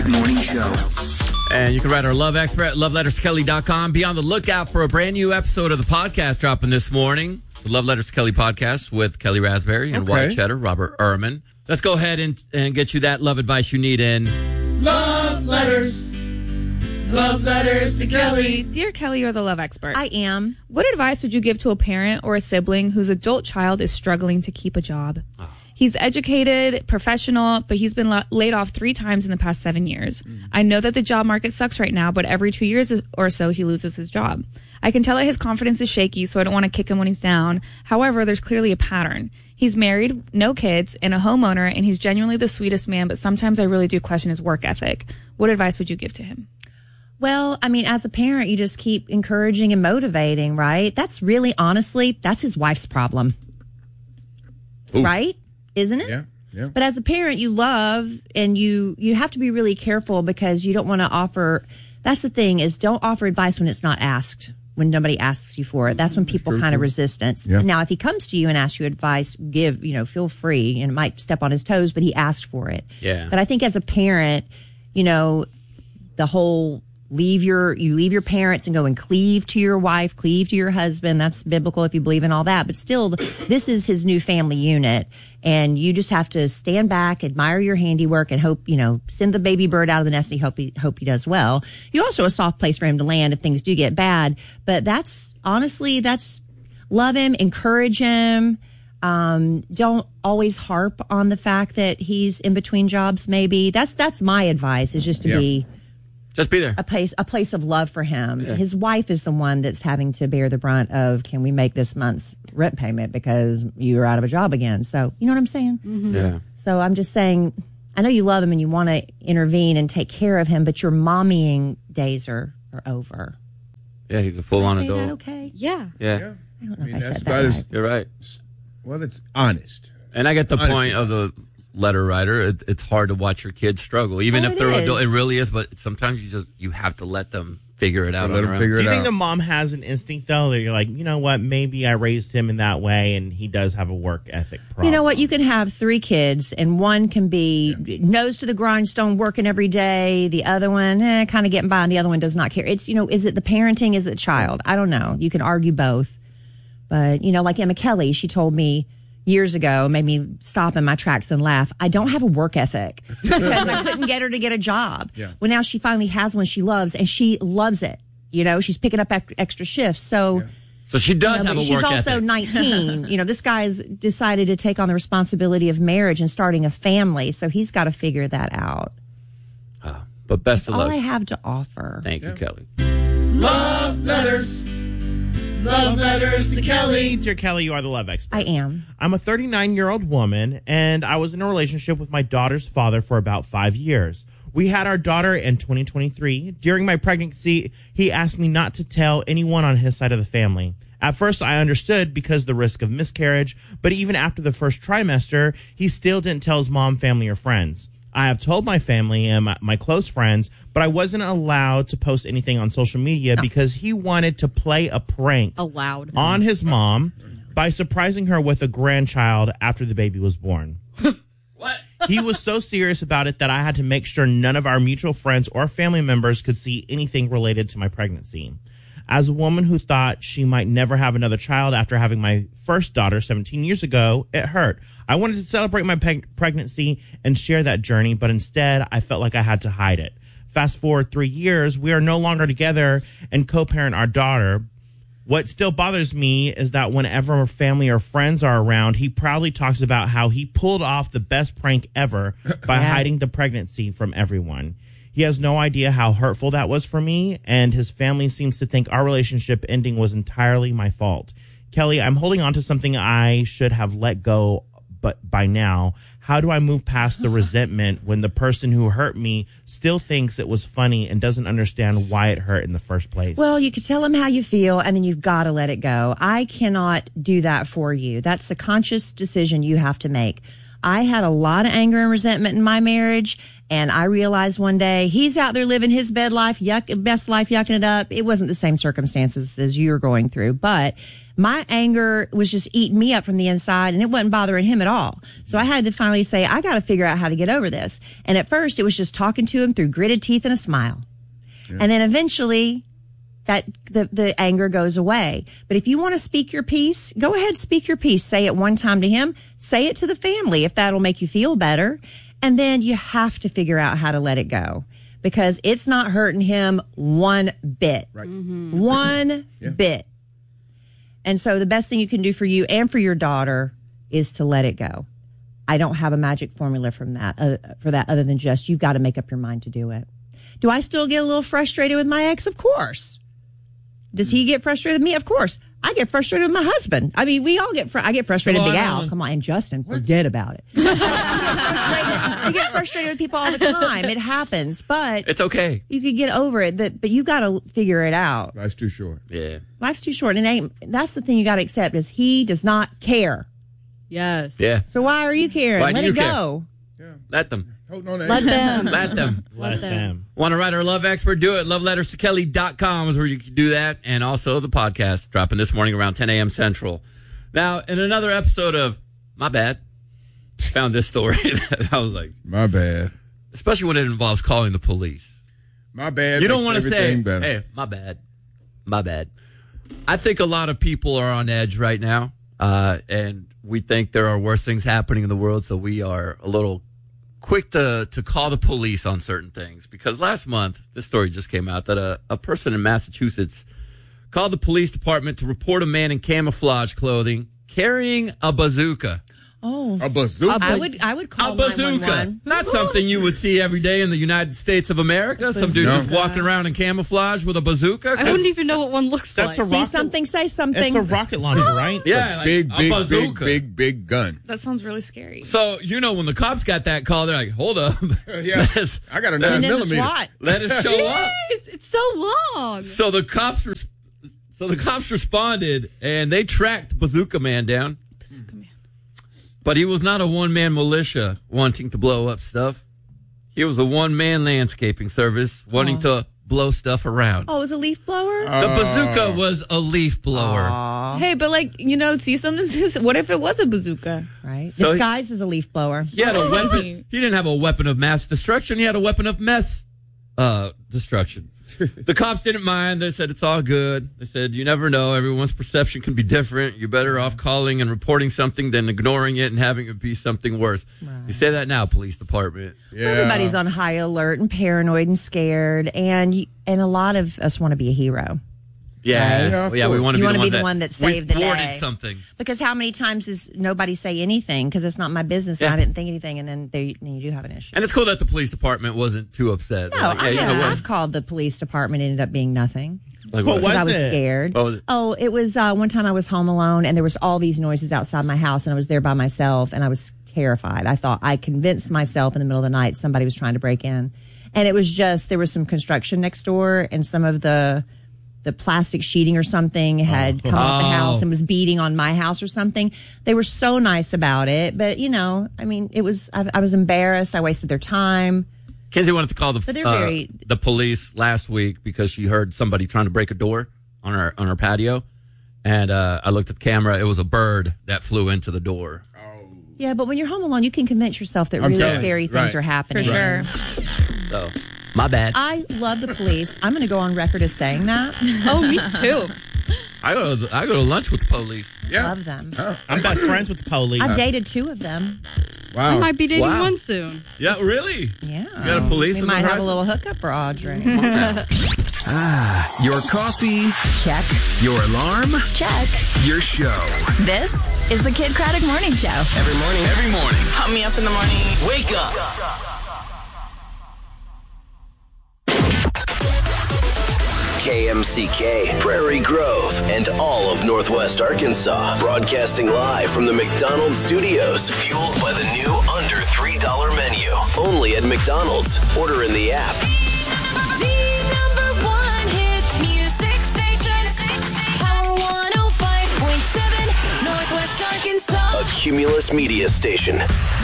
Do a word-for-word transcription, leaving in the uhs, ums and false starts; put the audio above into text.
Morning Show. And you can write our love expert at love letters kelly dot com. Be on the lookout for a brand new episode of the podcast dropping this morning. The Love Letters to Kelly podcast with Kelly Raspberry and Okay. Wyatt Cheddar, Robert Ehrman. Let's go ahead and, and get you that love advice you need in Love Letters. Love Letters to Kelly. Dear Kelly, you're the love expert. I am. What advice would you give to a parent or a sibling whose adult child is struggling to keep a job? Oh. He's educated, professional, but he's been la- laid off three times in the past seven years. Mm. I know that the job market sucks right now, but every two years or so, he loses his job. I can tell that his confidence is shaky, so I don't want to kick him when he's down. However, there's clearly a pattern. He's married, no kids, and a homeowner, and he's genuinely the sweetest man, but sometimes I really do question his work ethic. What advice would you give to him? Well, I mean, as a parent, you just keep encouraging and motivating, right? That's really, honestly, that's his wife's problem. Ooh. Right? Isn't it? Yeah. Yeah. But as a parent, you love and you, you have to be really careful because you don't want to offer. That's the thing is don't offer advice when it's not asked, when nobody asks you for it. That's when people kind of resistance. Yeah. Now, if he comes to you and asks you advice, give, you know, feel free, and it might step on his toes, but he asked for it. Yeah. But I think as a parent, you know, the whole leave your, you leave your parents and go and cleave to your wife, cleave to your husband. That's biblical if you believe in all that. But still, this is his new family unit. And you just have to stand back, admire your handiwork, and hope, you know, send the baby bird out of the nest and hope he, hope he does well. You're also a soft place for him to land if things do get bad. But that's, honestly, that's, love him, encourage him. Um, don't always harp on the fact that he's in between jobs, maybe. That's, that's my advice, is just to Yeah. be Just be there. a place, a place of love for him. Yeah. His wife is the one that's having to bear the brunt of, can we make this month's rent payment because you're out of a job again? So, you know what I'm saying? Mm-hmm. Yeah. So I'm just saying, I know you love him and you want to intervene and take care of him, but your mommying days are, are over. Yeah, he's a full-on Say adult. that okay? Yeah. Yeah. Yeah. I don't know I mean, if I that's said about that as- right. You're right. Well, it's honest. And I get the Honestly. point of the letter writer. It, it's hard to watch your kids struggle, even Oh, if it they're is. adult. It really is, but sometimes you just you have to let them figure it out. Let on them their figure own. it Do you out. think the mom has an instinct, though, that you're like, you know what, maybe I raised him in that way and he does have a work ethic problem? You know what? You can have three kids, and one can be nose to the grindstone, working every day. The other one, eh, kind of getting by, and the other one does not care. It's, you know, is it the parenting? Is it the child? I don't know. You can argue both. But, you know, like Emma Kelly, she told me years ago, made me stop in my tracks and laugh. I don't have a work ethic because I couldn't get her to get a job. Yeah. Well, now she finally has one she loves, and she loves it. You know, she's picking up ec- extra shifts. So. Yeah. So she does You know, have but a she's work also ethic. nineteen. You know, this guy's decided to take on the responsibility of marriage and starting a family, so he's got to figure that out. Ah, but best of All luck. I have to offer. Thank you, Kelly. Love Letters. Love Letters to Kelly. Dear Kelly, you are the love expert. I am. I'm a thirty-nine-year-old woman, and I was in a relationship with my daughter's father for about five years. We had our daughter in twenty twenty-three. During my pregnancy, he asked me not to tell anyone on his side of the family. At first, I understood because of the risk of miscarriage, but even after the first trimester, he still didn't tell his mom, family, or friends. I have told my family and my, my close friends, but I wasn't allowed to post anything on social media because he wanted to play a prank Allowed. on his mom by surprising her with a grandchild after the baby was born. What? He was so serious about it that I had to make sure none of our mutual friends or family members could see anything related to my pregnancy. As a woman who thought she might never have another child after having my first daughter seventeen years ago, it hurt. I wanted to celebrate my pe- pregnancy and share that journey, but instead I felt like I had to hide it. Fast forward three years, we are no longer together and co-parent our daughter. What still bothers me is that whenever family or friends are around, he proudly talks about how he pulled off the best prank ever by Yeah. hiding the pregnancy from everyone. He has no idea how hurtful that was for me, and his family seems to think our relationship ending was entirely my fault. Kelly, I'm holding on to something I should have let go but by now. How do I move past the resentment when the person who hurt me still thinks it was funny and doesn't understand why it hurt in the first place? Well, you could tell him how you feel, and then you've got to let it go. I cannot do that for you. That's a conscious decision you have to make. I had a lot of anger and resentment in my marriage, And I realized one day he's out there living his bed life, yuck, best life, yucking it up. It wasn't the same circumstances as you were going through, but my anger was just eating me up from the inside, and it wasn't bothering him at all. So I had to finally say, I got to figure out how to get over this. And at first, it was just talking to him through gritted teeth and a smile. Yeah. And then eventually, that the, the anger goes away. But if you want to speak your piece, go ahead, speak your piece. Say it one time to him. Say it to the family if that'll make you feel better. And then you have to figure out how to let it go, because it's not hurting him one bit. Right. Mm-hmm. One yeah. bit. And so the best thing you can do for you and for your daughter is to let it go. I don't have a magic formula from that, uh, for that other than just you've got to make up your mind to do it. Do I still get a little frustrated with my ex? Of course. Does he get frustrated with me? Of course. I get frustrated with my husband. I mean, we all get, fr- I get frustrated with Big Al. Come on. And Justin, forget about it. You get frustrated with people all the time. It happens, but it's okay. You could get over it, that, but you got to figure it out. Life's too short. Yeah. Life's too short. And it ain't, that's the thing you got to accept is he does not care. Yes. Yeah. So why are you caring? Why Let do you it go. Yeah. Let them. Hold on. Let them. Let them. Let them. Want to write our love expert? Do it. love letters to kelly dot com is where you can do that. And also the podcast dropping this morning around ten a.m. Central. Now, in another episode of My Bad, found this story that I was like, My bad. especially when it involves calling the police. My bad. You don't want to say, better. hey, my bad. My bad. I think a lot of people are on edge right now. Uh, and we think there are worse things happening in the world. So we are a little quick to, to call the police on certain things, because last month, this story just came out that a, a person in Massachusetts called the police department to report a man in camouflage clothing carrying a bazooka. Oh, A bazooka. I would, I would call A bazooka. nine one one. Not something you would see every day in the United States of America. Some dude No. just walking around in camouflage with a bazooka. I wouldn't even know what one looks That's like. a See rocket- something, say something. It's a rocket launcher, right? Yeah, like big, a big, big, bazooka. big, big gun. That sounds really scary. So, you know, when the cops got that call, they're like, hold up. Yeah. Let us, I got a and nine then the millimeter. SWAT. let us show up. Jeez, it's so long. So the cops res- so the cops responded, and they tracked Bazooka Man down. Bazooka Man. But he was not a one-man militia wanting to blow up stuff. He was a one-man landscaping service wanting to blow stuff around. Oh, it was a leaf blower? The bazooka was a leaf blower. Hey, but like, you know, see something. What if it was a bazooka? Right. So he- Disguised as a leaf blower. He had a Oh. weapon. He didn't have a weapon of mass destruction. He had a weapon of mess uh, destruction. The cops didn't mind. They said it's all good. They said you never know. Everyone's perception can be different. You're better off calling and reporting something than ignoring it and having it be something worse. Right. You say that now, police department. Yeah. Everybody's on high alert and paranoid and scared, and you, and a lot of us want to be a hero. Yeah, Right. Yeah, of yeah. We course. want to You be, wanna the, be one the one that saved the reported day. something. Because how many times does nobody say anything because it's not my business and Yeah. I didn't think anything, and then, they, then you do have an issue. And it's cool that the police department wasn't too upset. No, They're like, I, yeah, you know what? I've called the police department, ended up being nothing. Like, What what? was I was it? scared. What was it? Oh, it was uh, one time I was home alone and there was all these noises outside my house and I was there by myself and I was terrified. I thought I convinced myself in the middle of the night somebody was trying to break in, and it was just there was some construction next door and some of the the plastic sheeting or something had come off the Oh. house and was beating on my house or something. They were so nice about it, but you know, I mean, it was I, I was embarrassed. I wasted their time. Kenzie wanted to call the But they're uh, very- the police last week because she heard somebody trying to break a door on her on her patio, and uh, I looked at the camera. It was a bird that flew into the door. Yeah, but when you're home alone, you can convince yourself that I'm really telling you, scary things right. are happening. For sure. So, my bad. I love the police. I'm going to go on record as saying that. Oh, me too. I go to, I go to lunch with the police. Yeah. Love them. I'm best friends with the police. I've dated two of them. Wow. I might be dating Wow. one soon. Yeah, really? Yeah. You got a police We in the might have a horizon? little hookup for Audrey. Your coffee, Check. your alarm, Check. your show. This is the Kid Craddock Morning Show. Every morning. Every morning. Pump me up in the morning. Wake up. K M C K, Prairie Grove, and all of Northwest Arkansas. Broadcasting live from the McDonald's studios. Fueled by the new under three dollar menu. Only at McDonald's. Order in the app. The number one hit music station. Power one oh five point seven, Northwest Arkansas. A Cumulus Media Station.